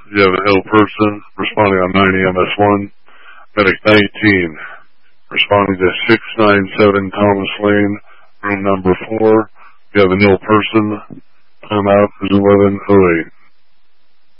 You have an ill person responding on 9 EMS1. Medic 19 responding to 697 Thomas Lane, room number 4. You have an ill person. Timeout is 11:08.